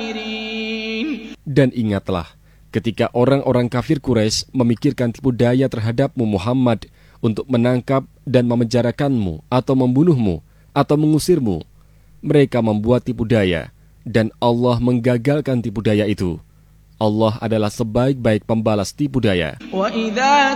الْمَاكِرِينَ. Dan ingatlah, ketika orang-orang kafir Quraisy memikirkan tipu daya terhadapmu Muhammad untuk menangkap dan memenjarakanmu atau membunuhmu atau mengusirmu, mereka membuat tipu daya dan Allah menggagalkan tipu daya itu. Allah adalah sebaik-baik pembalas tipu daya. وَإِذَا